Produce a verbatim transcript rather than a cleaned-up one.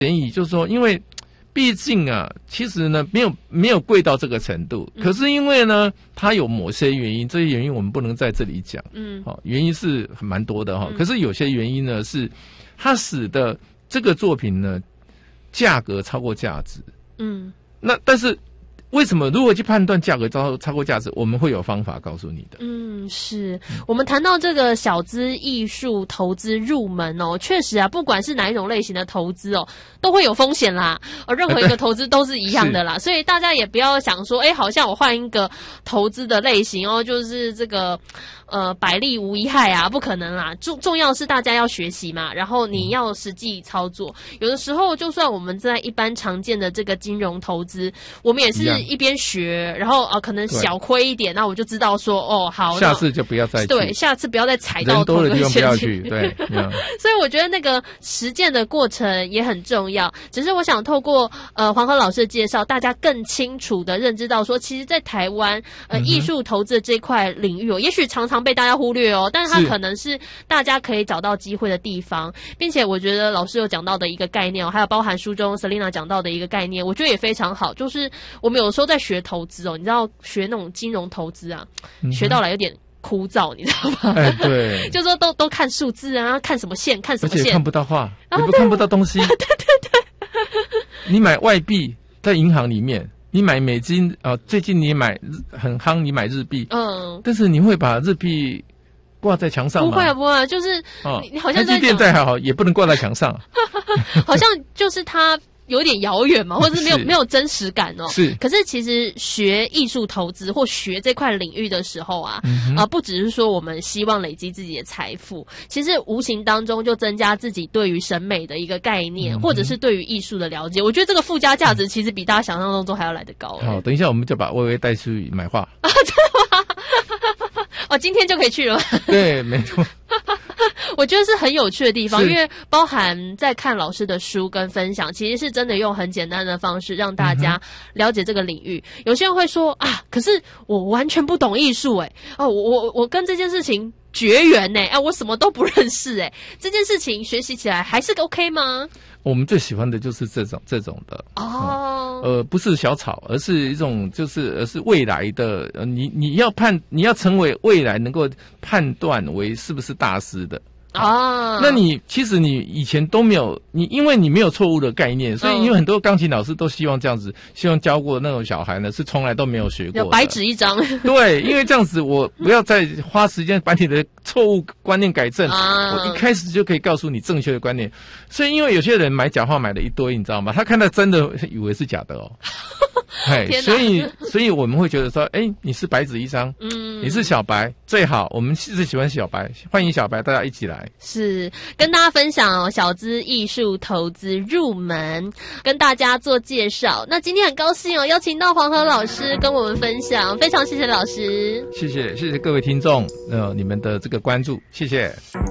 建议就是说，因为毕竟啊，其实呢，没有没有贵到这个程度。可是因为呢，它有某些原因，这些原因我们不能在这里讲。嗯，好、哦，原因是蛮多的哈、哦嗯。可是有些原因呢，是它使得这个作品呢，价格超过价值。嗯，那但是。为什么如何去判断价格超超过价值？我们会有方法告诉你的。嗯， 是我们谈到这个小资艺术投资入门哦，确实啊，不管是哪一种类型的投资哦，都会有风险啦。而任何一个投资都是一样的啦，所以大家也不要想说，哎，好像我换一个投资的类型哦，就是这个呃百利无一害啊，不可能啦。重重要是大家要学习嘛，然后你要实际操作。嗯、有的时候，就算我们在一般常见的这个金融投资，我们也是。一边学，然后啊、呃，可能小亏一点，那我就知道说，哦，好， 下次就不要再去， 对，下次不要再踩到同个陷阱， 对。 所以我觉得那个实践的过程也很重要。只是我想透过呃黄河老师的介绍，大家更清楚的认知到说，其实，在台湾呃、嗯、艺术投资的这块领域哦，也许常常被大家忽略哦，但是它可能是大家可以找到机会的地方，并且我觉得老师有讲到的一个概念哦，还有包含书中 Selina 讲到的一个概念，我觉得也非常好，就是我们有时候在学投资哦，你知道学那种金融投资啊，嗯、学到来有点枯燥，你知道吗？ 哎，对， 就说都都看数字啊，看什么线，看什么线， 而且看不到画，也不看不到东西。 对对对， 你买外币在银行里面，你买美金啊、呃，最近你买很夯，你买日币，嗯，但是你会把日币挂在墙上吗？ 不会不会，就是、哦、你, 你好像在台积电再好也不能挂在墙上， 好像就是它。有点遥远嘛，或者是没有没有真实感哦。 是， 可是其实学艺术投资或学这块领域的时候啊，嗯、呃，不只是说我们希望累积自己的财富，其实无形当中就增加自己对于审美的一个概念，嗯、或者是对于艺术的了解。我觉得这个附加价值其实比大家想象当中还要来得高。 好，等一下我们就把薇薇带去买画啊，真的吗？哦，今天就可以去了吗？ 对，没错。 我觉得是很有趣的地方，因为包含在看老师的书跟分享，其实是真的用很简单的方式让大家了解这个领域。嗯、有些人会说啊，可是我完全不懂艺术，哎，哦，我我我跟这件事情绝缘呢，哎，我什么都不认识，哎，这件事情学习起来还是 OK 吗？ 我们最喜欢的就是这种这种的哦、嗯，呃，不是小草，而是一种就是而是未来的，呃，你你要判你要成为未来能够判断为是不是大师的。啊，那你其实你以前都没有，你因为你没有错误的概念，所以因为很多钢琴老师都希望这样子，希望教过那种小孩呢，是从来都没有学过的， 白纸一张。 对，因为这样子我不要再花时间把你的错误观念改正，啊、我一开始就可以告诉你正确的观念。所以因为有些人买假画买了一堆，你知道吗？他看到真的以为是假的哦。哎，所以所以我们会觉得说，哎，你是白纸一张，嗯，你是小白最好，我们是喜欢小白，欢迎小白，大家一起来。 是跟大家分享哦，小资艺术投资入门，跟大家做介绍。那今天很高兴哦，邀请到黄河老师跟我们分享，非常谢谢老师， 谢谢谢谢各位听众，呃，你们的这个关注，谢谢。